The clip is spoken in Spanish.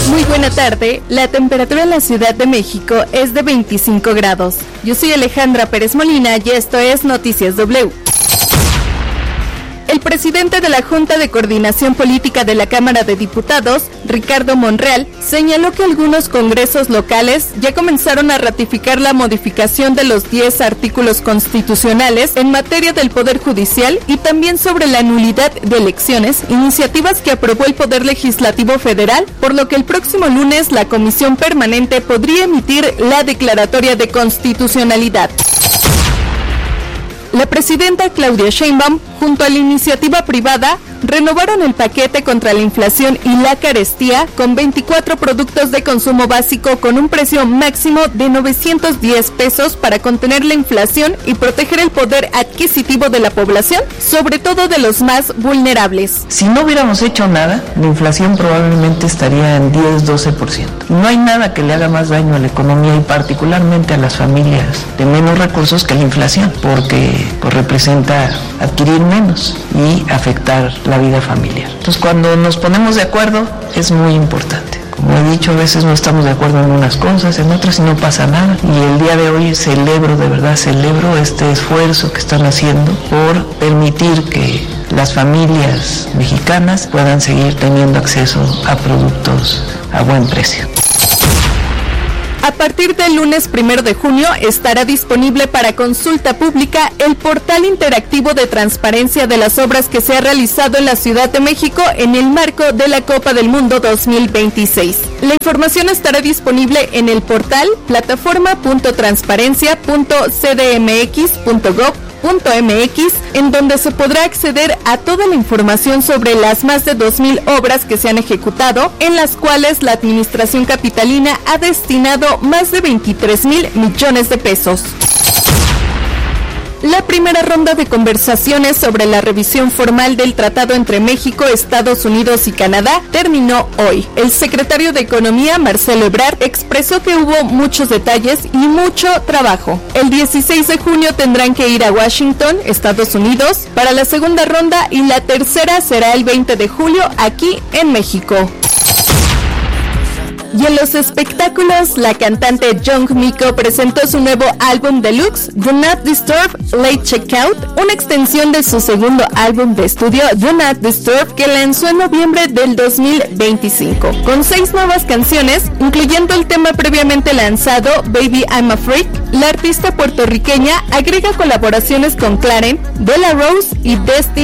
Muy buena tarde, la temperatura en la Ciudad de México es de 25 grados. Yo soy Alejandra Pérez Molina y esto es Noticias W. El presidente de la Junta de Coordinación Política de la Cámara de Diputados, Ricardo Monreal, señaló que algunos congresos locales ya comenzaron a ratificar la modificación de los 10 artículos constitucionales en materia del Poder Judicial y también sobre la nulidad de elecciones, iniciativas que aprobó el Poder Legislativo Federal, por lo que el próximo lunes la Comisión Permanente podría emitir la declaratoria de constitucionalidad. La presidenta Claudia Sheinbaum, junto a la iniciativa privada, renovaron el paquete contra la inflación y la carestía con 24 productos de consumo básico con un precio máximo de 910 pesos para contener la inflación y proteger el poder adquisitivo de la población, sobre todo de los más vulnerables. Si no hubiéramos hecho nada, la inflación probablemente estaría en 10-12%. No hay nada que le haga más daño a la economía y particularmente a las familias de menos recursos que la inflación, porque representa adquirir menos y afectar la vida familiar. Entonces, cuando nos ponemos de acuerdo es muy importante. Como he dicho, a veces no estamos de acuerdo en unas cosas, en otras y no pasa nada. Y el día de hoy celebro este esfuerzo que están haciendo por permitir que las familias mexicanas puedan seguir teniendo acceso a productos a buen precio. A partir del lunes 1 de junio estará disponible para consulta pública el portal interactivo de transparencia de las obras que se ha realizado en la Ciudad de México en el marco de la Copa del Mundo 2026. La información estará disponible en el portal plataforma.transparencia.cdmx.gov.mx, en donde se podrá acceder a toda la información sobre las más de 2,000 obras que se han ejecutado, en las cuales la administración capitalina ha destinado más de 23,000 millones de pesos. La primera ronda de conversaciones sobre la revisión formal del tratado entre México, Estados Unidos y Canadá terminó hoy. El secretario de Economía, Marcelo Ebrard, expresó que hubo muchos detalles y mucho trabajo. El 16 de junio tendrán que ir a Washington, Estados Unidos, para la segunda ronda y la tercera será el 20 de julio aquí en México. Y en los espectáculos, la cantante Young Miko presentó su nuevo álbum deluxe, Do Not Disturb Late Checkout, una extensión de su segundo álbum de estudio, Do Not Disturb, que lanzó en noviembre del 2025, con 6 nuevas canciones, incluyendo el tema previamente lanzado, Baby I'm a Freak. La artista puertorriqueña agrega colaboraciones con Clarence, De La Rose y Destiny